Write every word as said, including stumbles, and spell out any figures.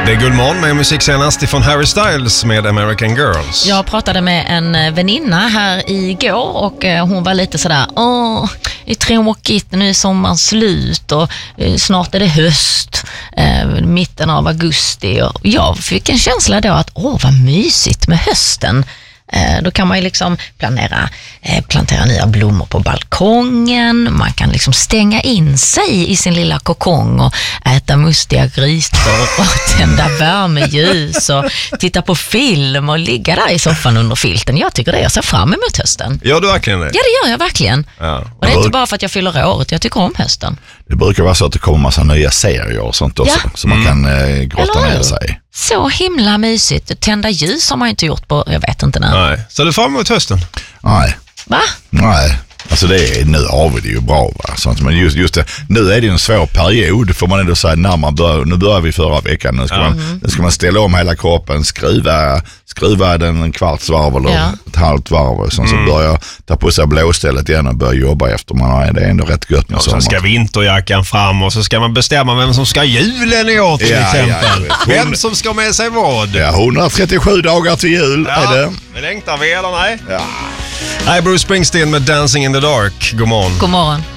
Det är Guldmorgon med musik senast ifrån Harry Styles med American Girls. Jag pratade med en väninna här igår och hon var lite sådär, åh, det är tråkigt, nu är sommaren slut och snart är det höst, eh, mitten av augusti. Och jag fick en känsla då att, åh, vad mysigt med hösten. Då kan man ju liksom planera, eh, plantera nya blommor på balkongen. Man kan liksom stänga in sig i sin lilla kokong och äta mustiga grytor och tända värmeljus och titta på film och ligga där i soffan under filten. Jag tycker det, jag ser fram emot hösten. Gör du verkligen det? Ja, det gör jag verkligen. Ja. Och det är inte bara för att jag fyller året, jag tycker om hösten. Det brukar vara så att det kommer massa nya serier och sånt också, ja. så man mm. kan eh, grotta Eller ner hur? sig. Så himla mysigt. Tända ljus har man inte gjort på, jag vet inte när. Nej. Så du fram emot hösten? Nej. Va? Nej. Alltså det är, nu har vi det ju bra, va? Sånt, men just, just det, nu är det ju en svår period, får man ändå säga, när man börjar, nu börjar vi förra veckan, nu ska, ja. man, nu ska man ställa om hela kroppen, skruva, skruva den en kvarts varv eller ja. ett halvt varv och sånt, mm. så börjar ta på sig blåstället igen och börja jobba efter man har, det är ändå rätt gött med och sen ska vinterjackan fram och så ska man bestämma vem som ska julen i år till ja, exempel. Ja, vem som ska med sig vad. Ja, hundratrettiosju dagar till jul ja, är det. Det längtar vi eller nej? Ja. Nej, Bruce Springsteen med Dancing in the Dark. God morgon. God morgon.